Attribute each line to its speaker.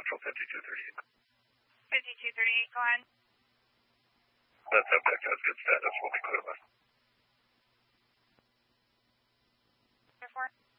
Speaker 1: Central 5238.
Speaker 2: 5238, go on.
Speaker 1: That subject has good status. We'll be clear with.
Speaker 2: Before?